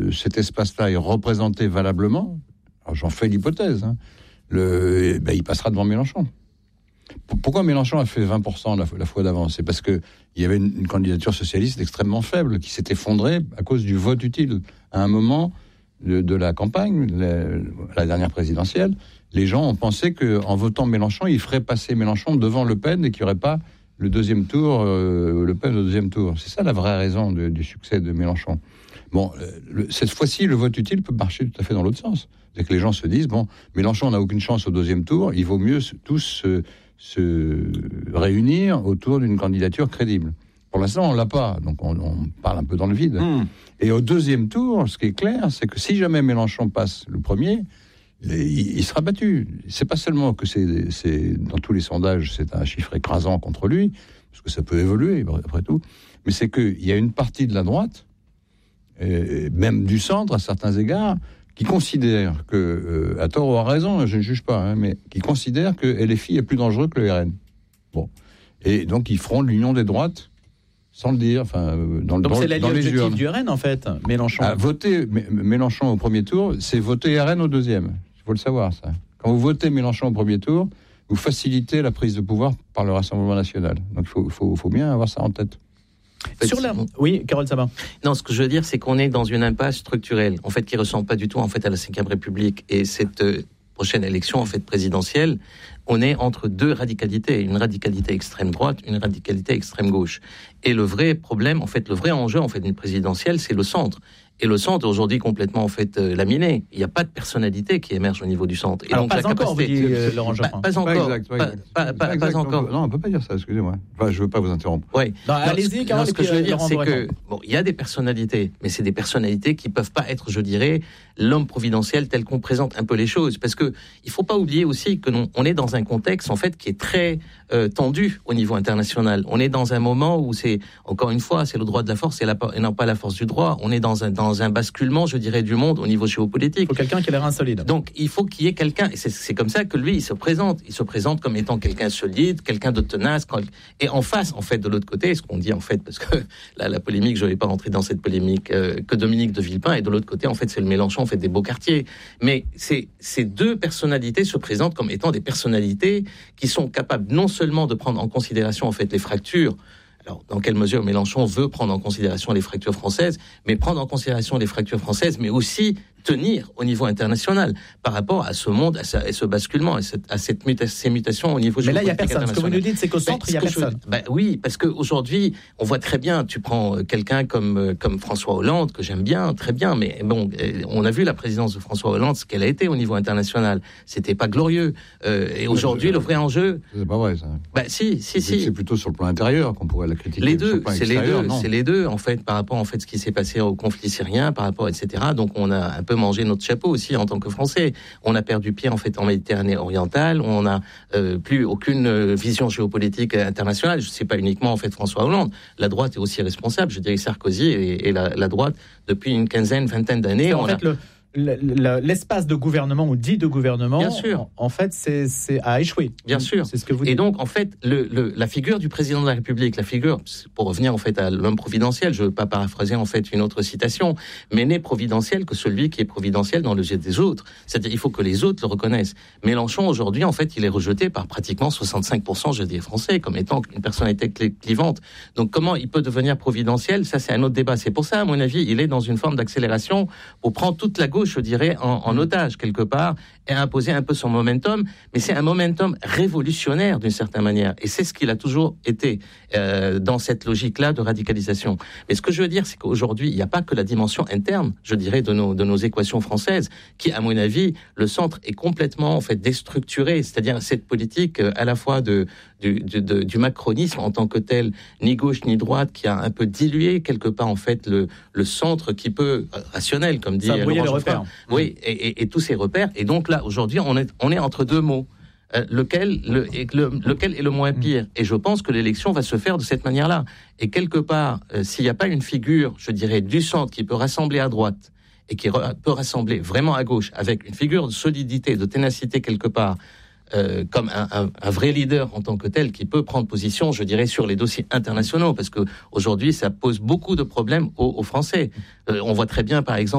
cet espace-là est représenté valablement, alors j'en fais l'hypothèse, il passera devant Mélenchon. Pourquoi Mélenchon a fait 20% la fois d'avant ? C'est parce qu'il y avait une candidature socialiste extrêmement faible qui s'est effondrée à cause du vote utile. À un moment de la campagne, la dernière présidentielle, les gens ont pensé qu'en votant Mélenchon, ils feraient passer Mélenchon devant Le Pen et qu'il n'y aurait pas le deuxième tour, Le Pen au deuxième tour. C'est ça la vraie raison du succès de Mélenchon. Bon, cette fois-ci, le vote utile peut marcher tout à fait dans l'autre sens. C'est que les gens se disent, Mélenchon n'a aucune chance au deuxième tour, il vaut mieux tous se réunir autour d'une candidature crédible. Pour l'instant, on ne l'a pas, donc on parle un peu dans le vide. Et au deuxième tour, ce qui est clair, c'est que si jamais Mélenchon passe le premier, il sera battu. C'est pas seulement que c'est dans tous les sondages, c'est un chiffre écrasant contre lui, parce que ça peut évoluer après tout, mais c'est qu'il y a une partie de la droite, même du centre à certains égards, qui considère que, à tort ou à raison, je ne juge pas, mais qui considère que LFI est plus dangereux que le RN. Bon. Et donc, ils feront l'union des droites, sans le dire, donc c'est l'objectif du RN, en fait, Mélenchon. Voter Mélenchon au premier tour, c'est voter RN au deuxième. Il faut le savoir, ça. Quand vous votez Mélenchon au premier tour, vous facilitez la prise de pouvoir par le Rassemblement national. Donc, il faut bien avoir ça en tête. Oui, Carole Sabin. Non, ce que je veux dire, c'est qu'on est dans une impasse structurelle, en fait, qui ne ressemble pas du tout, en fait, à la Ve République. Et cette prochaine élection, en fait, présidentielle, on est entre deux radicalités, une radicalité extrême droite, une radicalité extrême gauche. Et le vrai problème, en fait, le vrai enjeu, en fait, d'une présidentielle, c'est le centre. Et le centre, aujourd'hui, complètement, en fait, laminé. Il n'y a pas de personnalité qui émerge au niveau du centre. Et alors, donc, pas encore, vous dit Laurent Geoffrin. Pas encore. Pas encore. Non, on ne peut pas dire ça, excusez-moi. Enfin, je ne veux pas vous interrompre. Oui. Allez-y, Carole. Ce que je veux dire, c'est que, il y a des personnalités, mais c'est des personnalités qui ne peuvent pas être, je dirais, l'homme providentiel tel qu'on présente un peu les choses. Parce qu'il ne faut pas oublier aussi que on est dans un contexte, en fait, qui est très tendu au niveau international. On est dans un moment où c'est, encore une fois, c'est le droit de la force et non pas la force du droit. On est dans un basculement, je dirais, du monde au niveau géopolitique. Il faut quelqu'un qui a l'air insolide. Donc, il faut qu'il y ait quelqu'un, et c'est comme ça que lui, il se présente. Il se présente comme étant quelqu'un solide, quelqu'un de tenace. Et en face, en fait, de l'autre côté, ce qu'on dit, en fait, parce que la polémique, je ne vais pas rentrer dans cette polémique, que Dominique de Villepin, et de l'autre côté, en fait, c'est le Mélenchon, en fait, des beaux quartiers. Mais ces deux personnalités se présentent comme étant des personnalités qui sont capables non seulement de prendre en considération, en fait, les fractures. Alors, dans quelle mesure Mélenchon veut prendre en considération les fractures françaises, mais prendre en considération les fractures françaises, mais aussi tenir au niveau international par rapport à ce monde, à ce basculement, à ces mutations au niveau géopolitique. Mais là, il n'y a personne. Ce que vous nous dites, c'est qu'au centre, il n'y a personne. Oui, parce qu'aujourd'hui, on voit très bien, tu prends quelqu'un comme François Hollande, que j'aime bien, très bien, mais bon, on a vu la présidence de François Hollande, ce qu'elle a été au niveau international. C'était pas glorieux. Et aujourd'hui, le vrai enjeu... C'est pas vrai, ça. Si. C'est plutôt sur le plan intérieur qu'on pourrait la critiquer. Les deux, c'est les deux, en fait, par rapport, en fait, ce qui s'est passé au conflit syrien, par rapport, etc. Donc, on a un peu mangé notre chapeau aussi en tant que Français. On a perdu pied, en fait, en Méditerranée orientale. On n'a plus aucune vision géopolitique internationale. C'est pas uniquement, en fait, François Hollande. La droite est aussi responsable. Je dirais Sarkozy et la droite, depuis une vingtaine d'années. L'espace de gouvernement ou dit de gouvernement, bien sûr, en fait, a échoué. Bien sûr. C'est ce que vous dites. Et donc, en fait, la figure du président de la République, pour revenir en fait à l'homme providentiel, je ne veux pas paraphraser en fait une autre citation, mais n'est providentiel que celui qui est providentiel dans le jet des autres. C'est-à-dire, il faut que les autres le reconnaissent. Mélenchon, aujourd'hui, en fait, il est rejeté par pratiquement 65%, je dis français, comme étant une personnalité clivante. Donc, comment il peut devenir providentiel ? Ça, c'est un autre débat. C'est pour ça, à mon avis, il est dans une forme d'accélération pour prendre toute la gauche, je dirais, en otage, quelque part, et imposer un peu son momentum. Mais c'est un momentum révolutionnaire, d'une certaine manière. Et c'est ce qu'il a toujours été dans cette logique-là de radicalisation. Mais ce que je veux dire, c'est qu'aujourd'hui, il n'y a pas que la dimension interne, je dirais, de nos équations françaises, qui, à mon avis, le centre est complètement, en fait, déstructuré. C'est-à-dire cette politique, à la fois du macronisme en tant que tel, ni gauche ni droite, qui a un peu dilué, quelque part, en fait, le centre qui peut, rationnel, comme dit Laurent Geoffrin. Oui, et tous ces repères. Et donc là, aujourd'hui, on est entre deux mots. Lequel est le moins pire ? Et je pense que l'élection va se faire de cette manière-là. Et quelque part, s'il n'y a pas une figure, je dirais, du centre qui peut rassembler à droite et qui peut rassembler vraiment à gauche, avec une figure de solidité, de ténacité quelque part, comme un vrai leader en tant que tel qui peut prendre position, je dirais, sur les dossiers internationaux, parce que aujourd'hui, ça pose beaucoup de problèmes aux Français. On voit très bien, par exemple,